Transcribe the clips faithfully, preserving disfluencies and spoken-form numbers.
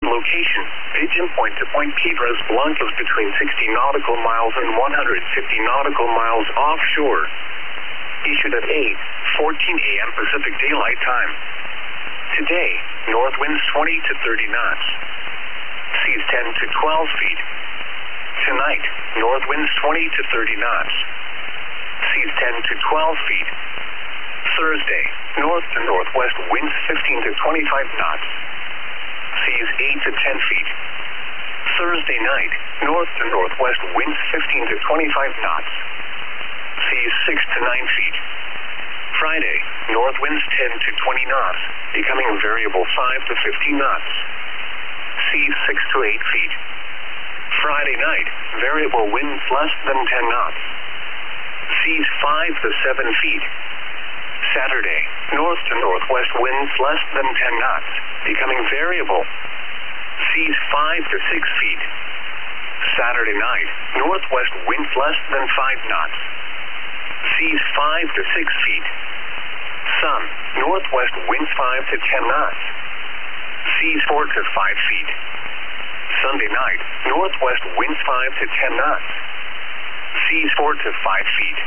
Location, Pigeon Point to Point Piedras Blancas between sixty nautical miles and one hundred fifty nautical miles offshore. Issued at eight fourteen a m Pacific Daylight Time. Today, north winds twenty to thirty knots. Seas ten to twelve feet. Tonight, north winds twenty to thirty knots. Seas ten to twelve feet. Thursday, north to northwest winds fifteen to twenty-five knots. Seas eight to ten feet. Thursday night, north to northwest winds fifteen to twenty-five knots. Seas six to nine feet. Friday, north winds ten to twenty knots, becoming variable five to fifteen knots. Seas six to eight feet. Friday night, variable winds less than ten knots. Seas five to seven feet. Saturday, north to northwest winds less than ten knots, becoming variable. Seas five to six feet. Saturday night, northwest winds less than five knots. Seas five to six feet. Sun, northwest winds five to ten knots. Seas four to five feet. Sunday night, northwest winds five to ten knots. Seas four to five feet.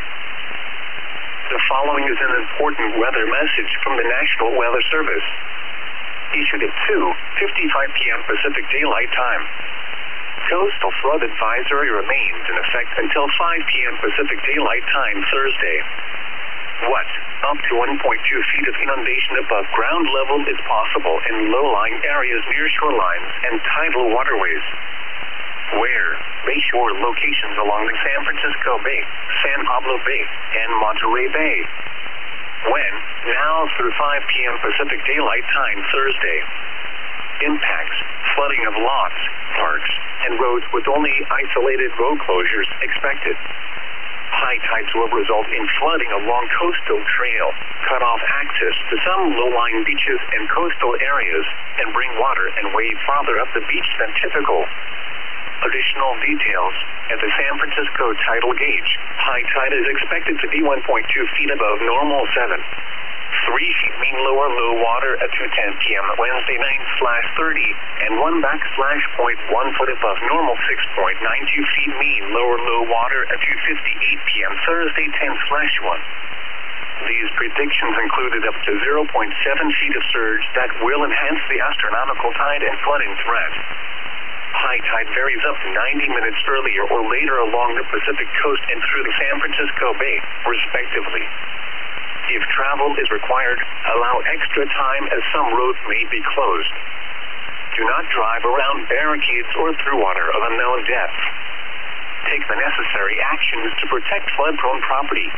The following is an important weather message from the National Weather Service. Issued at two fifty-five p m Pacific Daylight Time. Coastal flood advisory remains in effect until five p m Pacific Daylight Time Thursday. What? Up to one point two feet of inundation above ground level is possible in low-lying areas near shorelines and tidal waterways. Where? Bayshore locations along the San Francisco Bay, San Pablo Bay, and Monterey Bay. When? Now through five p m Pacific Daylight Time Thursday. Impacts: flooding of lots, parks, and roads with only isolated road closures expected. High tides will result in flooding along coastal trail, cut off access to some low-lying beaches and coastal areas, and bring water and wade farther up the beach than typical. Additional details: at the San Francisco tidal gauge, high tide is expected to be one point two feet above normal seven. three feet mean lower low water at two ten p m Wednesday nine slash thirty, and one backslash point one foot above normal six point nine two feet mean lower low water at two fifty-eight p m Thursday ten slash one. These predictions included up to zero point seven feet of surge that will enhance the astronomical tide and flooding threat. High tide varies up to ninety minutes earlier or later along the Pacific coast and through the San Francisco Bay, respectively. If travel is required, allow extra time as some roads may be closed. Do not drive around barricades or through water of unknown depth. Take the necessary actions to protect flood-prone property.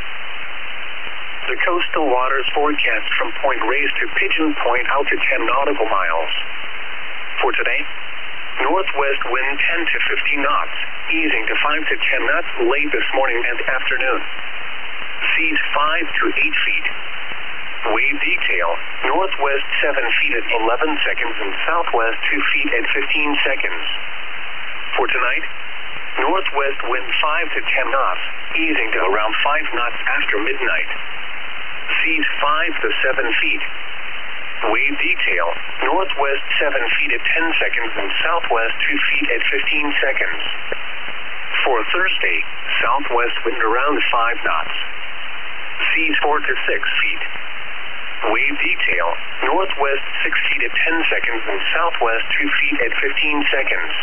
The coastal waters forecast from Point Reyes to Pigeon Point out to ten nautical miles. For today, northwest wind ten to fifteen knots, easing to five to ten knots late this morning and afternoon. Seas five to eight feet. Wave detail: northwest seven feet at eleven seconds and southwest two feet at fifteen seconds. For tonight, northwest wind five to ten knots, easing to around five knots after midnight. Seas five to seven feet. Wave detail: northwest seven feet at ten seconds and southwest two feet at fifteen seconds. For Thursday, southwest wind around five knots. Seas four to six feet. Wave detail: northwest six feet at ten seconds and southwest two feet at fifteen seconds.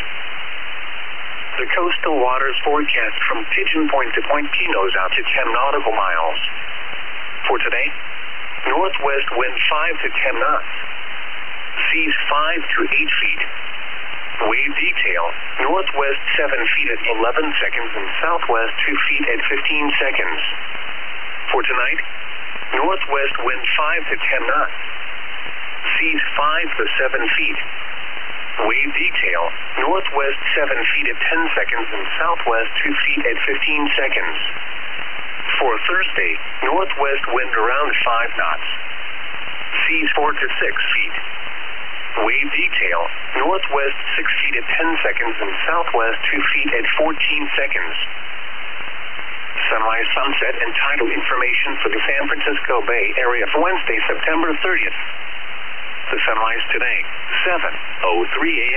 The coastal waters forecast from Pigeon Point to Point Pinos out to ten nautical miles. For today, northwest wind five to ten knots. Seas five to eight feet. Wave detail: northwest seven feet at eleven seconds and southwest two feet at fifteen seconds. For tonight, northwest wind five to ten knots. Seas five to seven feet. Wave detail: northwest seven feet at ten seconds and southwest two feet at fifteen seconds. For Thursday, northwest wind around five knots. Seas four to six feet. Wave detail: northwest six feet at ten seconds and southwest two feet at fourteen seconds. Sunrise, sunset, and tidal information for the San Francisco Bay Area for Wednesday, September thirtieth. The sunrise today, seven oh three a m